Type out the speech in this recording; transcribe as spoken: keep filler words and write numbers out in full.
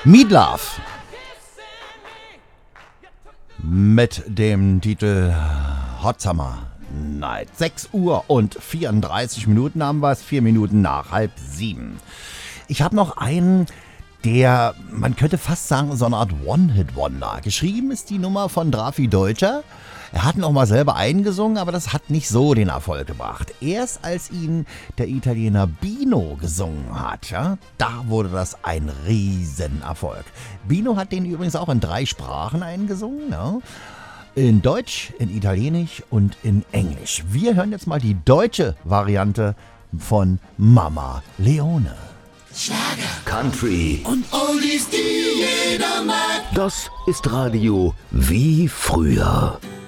Meatloaf mit dem Titel Hot Summer Night. sechs Uhr und vierunddreißig Minuten haben wir es, vier Minuten nach halb sieben. Ich habe noch einen, der, man könnte fast sagen, so eine Art One-Hit-Wonder. Geschrieben ist die Nummer von Drafi Deutscher. Er hat ihn auch mal selber eingesungen, aber das hat nicht so den Erfolg gebracht. Erst als ihn der Italiener Bino gesungen hat, ja, da wurde das ein Riesenerfolg. Bino hat den übrigens auch in drei Sprachen eingesungen, ja. In Deutsch, in Italienisch und in Englisch. Wir hören jetzt mal die deutsche Variante von Mama Leone. Schlager, Country und Oldies, die jeder mag. Das ist Radio wie früher.